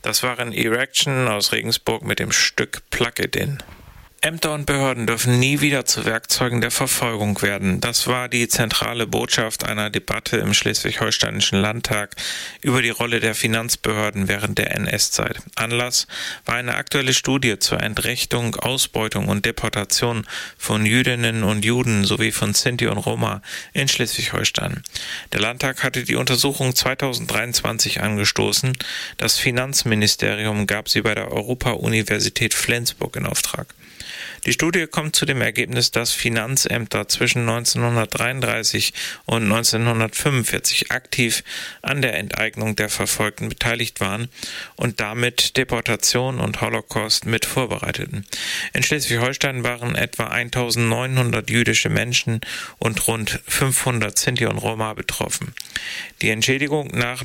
Das waren Erection aus Regensburg mit dem Stück Plug It In. Ämter und Behörden dürfen nie wieder zu Werkzeugen der Verfolgung werden. Das war die zentrale Botschaft einer Debatte im Schleswig-Holsteinischen Landtag über die Rolle der Finanzbehörden während der NS-Zeit. Anlass war eine aktuelle Studie zur Entrechtung, Ausbeutung und Deportation von Jüdinnen und Juden sowie von Sinti und Roma in Schleswig-Holstein. Der Landtag hatte die Untersuchung 2023 angestoßen. Das Finanzministerium gab sie bei der Europa-Universität Flensburg in Auftrag. Die Studie kommt zu dem Ergebnis, dass Finanzämter zwischen 1933 und 1945 aktiv an der Enteignung der Verfolgten beteiligt waren und damit Deportation und Holocaust mit vorbereiteten. In Schleswig-Holstein waren etwa 1900 jüdische Menschen und rund 500 Sinti und Roma betroffen. Die Entschädigung nach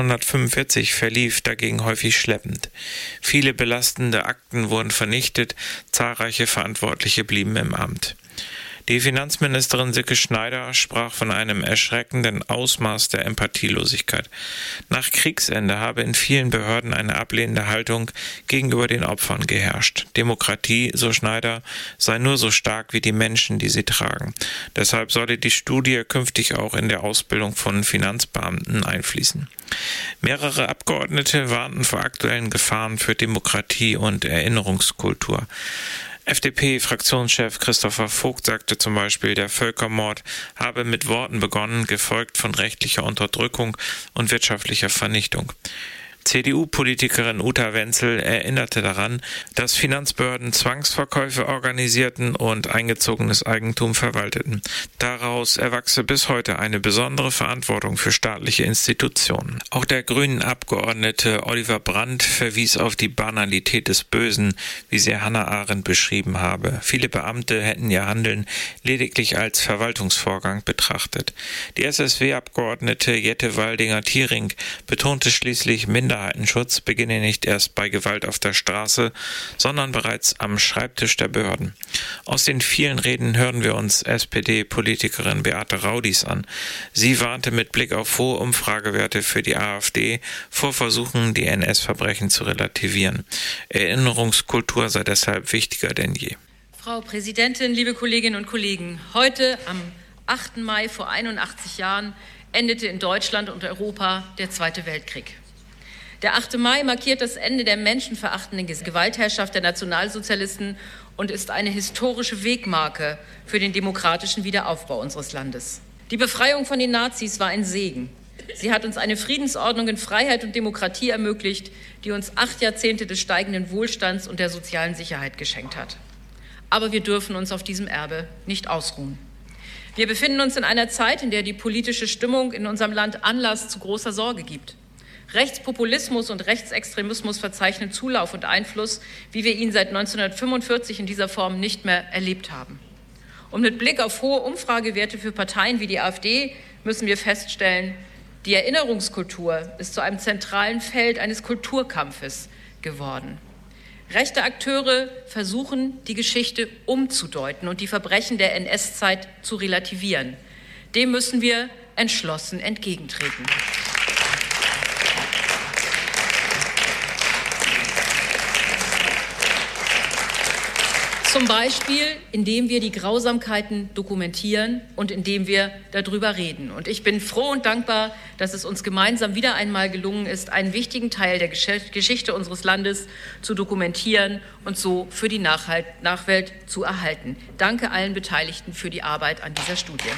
1945 verlief dagegen häufig schleppend. Viele belastende Akten wurden vernichtet, zahlreiche Verantwortliche blieben im Amt. Die Finanzministerin Silke Schneider sprach von einem erschreckenden Ausmaß der Empathielosigkeit. Nach Kriegsende habe in vielen Behörden eine ablehnende Haltung gegenüber den Opfern geherrscht. Demokratie, so Schneider, sei nur so stark wie die Menschen, die sie tragen. Deshalb solle die Studie künftig auch in der Ausbildung von Finanzbeamten einfließen. Mehrere Abgeordnete warnten vor aktuellen Gefahren für Demokratie und Erinnerungskultur. FDP-Fraktionschef Christopher Vogt sagte zum Beispiel, der Völkermord habe mit Worten begonnen, gefolgt von rechtlicher Unterdrückung und wirtschaftlicher Vernichtung. CDU-Politikerin Uta Wenzel erinnerte daran, dass Finanzbehörden Zwangsverkäufe organisierten und eingezogenes Eigentum verwalteten. Daraus erwachse bis heute eine besondere Verantwortung für staatliche Institutionen. Auch der grünen Abgeordnete Oliver Brandt verwies auf die Banalität des Bösen, wie sie Hannah Arendt beschrieben habe. Viele Beamte hätten ihr Handeln lediglich als Verwaltungsvorgang betrachtet. Die SSW-Abgeordnete Jette Waldinger-Thiering betonte schließlich, Minderheitenschutz beginne nicht erst bei Gewalt auf der Straße, sondern bereits am Schreibtisch der Behörden. Aus den vielen Reden hören wir uns SPD-Politikerin Beate Raudis an. Sie warnte mit Blick auf hohe Umfragewerte für die AfD vor Versuchen, die NS-Verbrechen zu relativieren. Erinnerungskultur sei deshalb wichtiger denn je. Frau Präsidentin, liebe Kolleginnen und Kollegen, heute am 8. Mai vor 81 Jahren endete in Deutschland und Europa der Zweite Weltkrieg. Der 8. Mai markiert das Ende der menschenverachtenden Gewaltherrschaft der Nationalsozialisten und ist eine historische Wegmarke für den demokratischen Wiederaufbau unseres Landes. Die Befreiung von den Nazis war ein Segen. Sie hat uns eine Friedensordnung in Freiheit und Demokratie ermöglicht, die uns 8 Jahrzehnte des steigenden Wohlstands und der sozialen Sicherheit geschenkt hat. Aber wir dürfen uns auf diesem Erbe nicht ausruhen. Wir befinden uns in einer Zeit, in der die politische Stimmung in unserem Land Anlass zu großer Sorge gibt. Rechtspopulismus und Rechtsextremismus verzeichnen Zulauf und Einfluss, wie wir ihn seit 1945 in dieser Form nicht mehr erlebt haben. Und mit Blick auf hohe Umfragewerte für Parteien wie die AfD müssen wir feststellen, die Erinnerungskultur ist zu einem zentralen Feld eines Kulturkampfes geworden. Rechte Akteure versuchen, die Geschichte umzudeuten und die Verbrechen der NS-Zeit zu relativieren. Dem müssen wir entschlossen entgegentreten. Zum Beispiel, indem wir die Grausamkeiten dokumentieren und indem wir darüber reden. Und ich bin froh und dankbar, dass es uns gemeinsam wieder einmal gelungen ist, einen wichtigen Teil der Geschichte unseres Landes zu dokumentieren und so für die Nachwelt zu erhalten. Danke allen Beteiligten für die Arbeit an dieser Studie.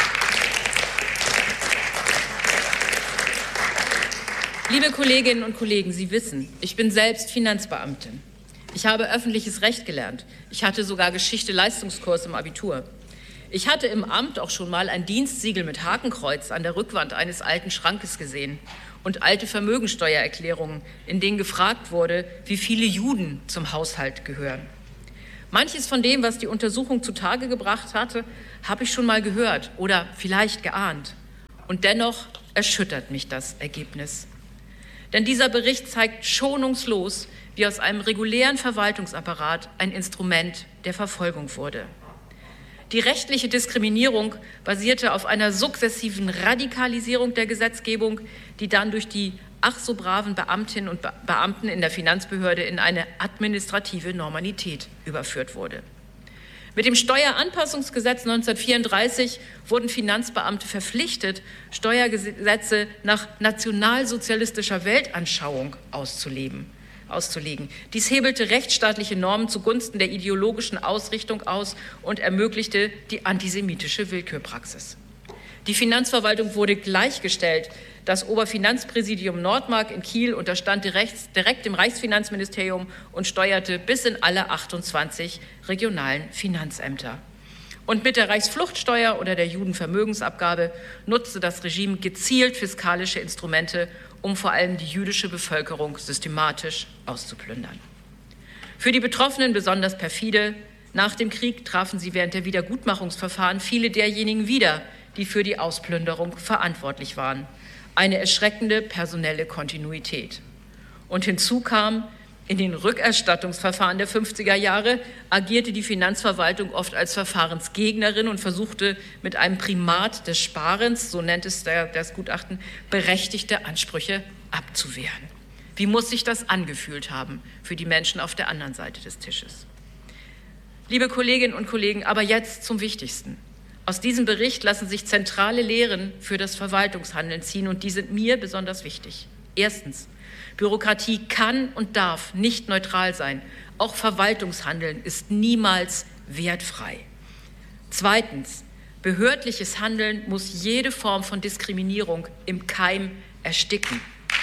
Liebe Kolleginnen und Kollegen, Sie wissen, ich bin selbst Finanzbeamtin. Ich habe öffentliches Recht gelernt. Ich hatte sogar Geschichte-Leistungskurs im Abitur. Ich hatte im Amt auch schon mal ein Dienstsiegel mit Hakenkreuz an der Rückwand eines alten Schrankes gesehen und alte Vermögensteuererklärungen, in denen gefragt wurde, wie viele Juden zum Haushalt gehören. Manches von dem, was die Untersuchung zutage gebracht hatte, habe ich schon mal gehört oder vielleicht geahnt. Und dennoch erschüttert mich das Ergebnis. Denn dieser Bericht zeigt schonungslos, wie aus einem regulären Verwaltungsapparat ein Instrument der Verfolgung wurde. Die rechtliche Diskriminierung basierte auf einer sukzessiven Radikalisierung der Gesetzgebung, die dann durch die ach so braven Beamtinnen und Beamten in der Finanzbehörde in eine administrative Normalität überführt wurde. Mit dem Steueranpassungsgesetz 1934 wurden Finanzbeamte verpflichtet, Steuergesetze nach nationalsozialistischer Weltanschauung auszulegen. Dies hebelte rechtsstaatliche Normen zugunsten der ideologischen Ausrichtung aus und ermöglichte die antisemitische Willkürpraxis. Die Finanzverwaltung wurde gleichgestellt. Das Oberfinanzpräsidium Nordmark in Kiel unterstand direkt dem Reichsfinanzministerium und steuerte bis in alle 28 regionalen Finanzämter. Und mit der Reichsfluchtsteuer oder der Judenvermögensabgabe nutzte das Regime gezielt fiskalische Instrumente, um vor allem die jüdische Bevölkerung systematisch auszuplündern. Für die Betroffenen besonders perfide. Nach dem Krieg trafen sie während der Wiedergutmachungsverfahren viele derjenigen wieder, die für die Ausplünderung verantwortlich waren. Eine erschreckende personelle Kontinuität. Und hinzu kam, in den Rückerstattungsverfahren der 50er Jahre agierte die Finanzverwaltung oft als Verfahrensgegnerin und versuchte mit einem Primat des Sparens, so nennt es das Gutachten, berechtigte Ansprüche abzuwehren. Wie muss sich das angefühlt haben für die Menschen auf der anderen Seite des Tisches? Liebe Kolleginnen und Kollegen, aber jetzt zum Wichtigsten. Aus diesem Bericht lassen sich zentrale Lehren für das Verwaltungshandeln ziehen, und die sind mir besonders wichtig. Erstens: Bürokratie kann und darf nicht neutral sein. Auch Verwaltungshandeln ist niemals wertfrei. Zweitens: Behördliches Handeln muss jede Form von Diskriminierung im Keim ersticken.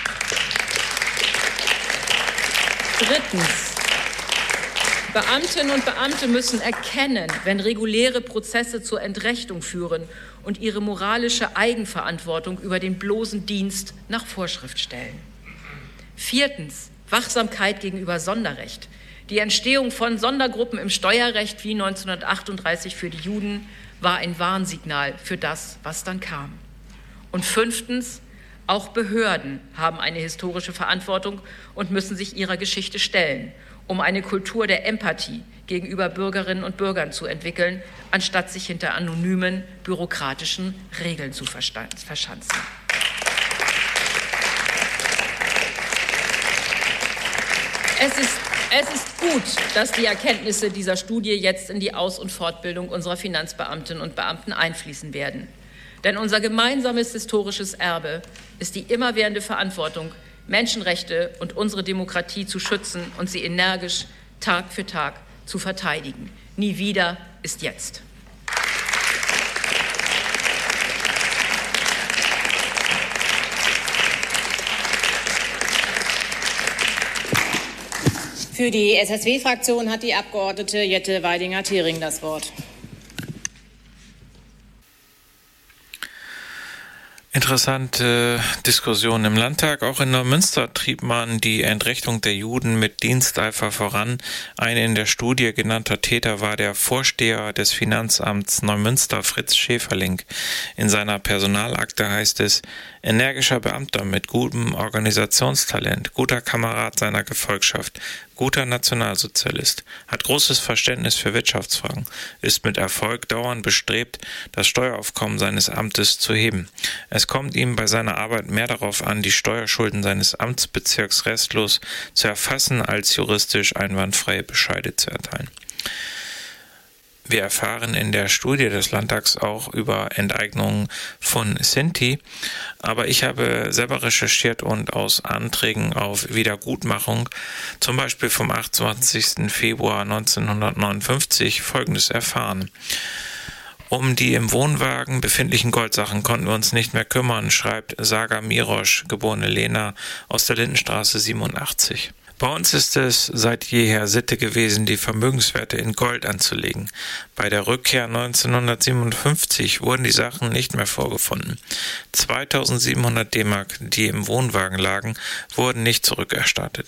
Drittens: Beamtinnen und Beamte müssen erkennen, wenn reguläre Prozesse zur Entrechtung führen, und ihre moralische Eigenverantwortung über den bloßen Dienst nach Vorschrift stellen. Viertens: Wachsamkeit gegenüber Sonderrecht. Die Entstehung von Sondergruppen im Steuerrecht wie 1938 für die Juden war ein Warnsignal für das, was dann kam. Und fünftens: Auch Behörden haben eine historische Verantwortung und müssen sich ihrer Geschichte stellen, um eine Kultur der Empathie gegenüber Bürgerinnen und Bürgern zu entwickeln, anstatt sich hinter anonymen, bürokratischen Regeln zu verschanzen. Es ist gut, dass die Erkenntnisse dieser Studie jetzt in die Aus- und Fortbildung unserer Finanzbeamtinnen und Beamten einfließen werden. Denn unser gemeinsames historisches Erbe ist die immerwährende Verantwortung, Menschenrechte und unsere Demokratie zu schützen und sie energisch Tag für Tag zu verteidigen. Nie wieder ist jetzt. Für die SSW-Fraktion hat die Abgeordnete Jette Weidinger-Thering das Wort. Interessante Diskussion im Landtag. Auch in Neumünster trieb man die Entrechtung der Juden mit Diensteifer voran. Ein in der Studie genannter Täter war der Vorsteher des Finanzamts Neumünster, Fritz Schäferling. In seiner Personalakte heißt es: energischer Beamter mit gutem Organisationstalent, guter Kamerad seiner Gefolgschaft, guter Nationalsozialist, hat großes Verständnis für Wirtschaftsfragen, ist mit Erfolg dauernd bestrebt, das Steueraufkommen seines Amtes zu heben. Es kommt ihm bei seiner Arbeit mehr darauf an, die Steuerschulden seines Amtsbezirks restlos zu erfassen, als juristisch einwandfreie Bescheide zu erteilen. Wir erfahren in der Studie des Landtags auch über Enteignungen von Sinti, aber ich habe selber recherchiert und aus Anträgen auf Wiedergutmachung, zum Beispiel vom 28. Februar 1959, Folgendes erfahren. Um die im Wohnwagen befindlichen Goldsachen konnten wir uns nicht mehr kümmern, schreibt Saga Mirosch, geborene Lena, aus der Lindenstraße 87. Bei uns ist es seit jeher Sitte gewesen, die Vermögenswerte in Gold anzulegen. Bei der Rückkehr 1957 wurden die Sachen nicht mehr vorgefunden. 2700 D-Mark, die im Wohnwagen lagen, wurden nicht zurückerstattet.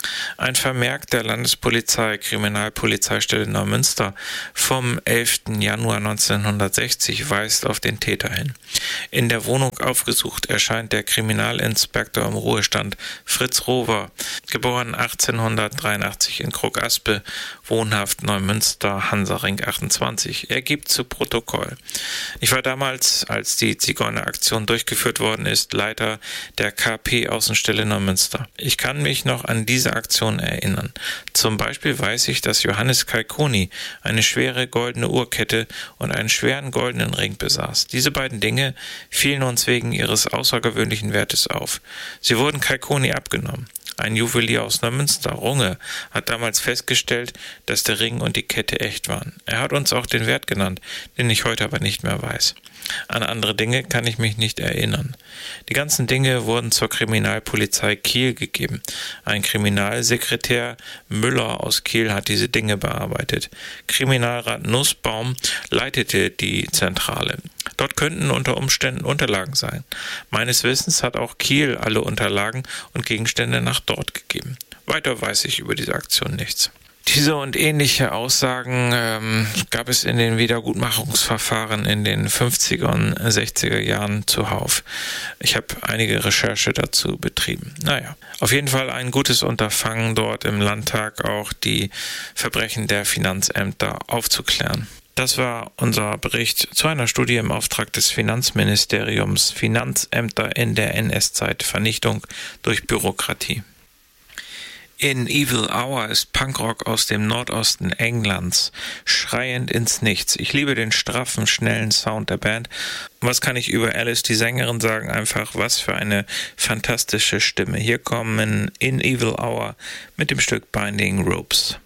Ein Vermerk der Landespolizei Kriminalpolizeistelle Neumünster vom 11. Januar 1960 weist auf den Täter hin. In der Wohnung aufgesucht erscheint der Kriminalinspektor im Ruhestand Fritz Rover, geboren 1883 in Krug-Aspe, wohnhaft Neumünster, Hansaring 28. Er gibt zu Protokoll: Ich war damals, als die Zigeuneraktion durchgeführt worden ist, Leiter der KP-Außenstelle Neumünster. Ich kann mich noch an diese Aktion erinnern. Zum Beispiel weiß ich, dass Johannes Kalkoni eine schwere goldene Uhrkette und einen schweren goldenen Ring besaß. Diese beiden Dinge fielen uns wegen ihres außergewöhnlichen Wertes auf. Sie wurden Kalkoni abgenommen. Ein Juwelier aus Neumünster, Runge, hat damals festgestellt, dass der Ring und die Kette echt waren. Er hat uns auch den Wert genannt, den ich heute aber nicht mehr weiß. An andere Dinge kann ich mich nicht erinnern. Die ganzen Dinge wurden zur Kriminalpolizei Kiel gegeben. Ein Kriminalsekretär Müller aus Kiel hat diese Dinge bearbeitet. Kriminalrat Nussbaum leitete die Zentrale. Dort könnten unter Umständen Unterlagen sein. Meines Wissens hat auch Kiel alle Unterlagen und Gegenstände nach dort gegeben. Weiter weiß ich über diese Aktion nichts. Diese und ähnliche Aussagen gab es in den Wiedergutmachungsverfahren in den 50er und 60er Jahren zuhauf. Ich habe einige Recherche dazu betrieben. Auf jeden Fall ein gutes Unterfangen, dort im Landtag auch die Verbrechen der Finanzämter aufzuklären. Das war unser Bericht zu einer Studie im Auftrag des Finanzministeriums: Finanzämter in der NS-Zeit, Vernichtung durch Bürokratie. In Evil Hour ist Punkrock aus dem Nordosten Englands, schreiend ins Nichts. Ich liebe den straffen, schnellen Sound der Band. Was kann ich über Alice, die Sängerin, sagen? Einfach, was für eine fantastische Stimme. Hier kommen In Evil Hour mit dem Stück Binding Ropes.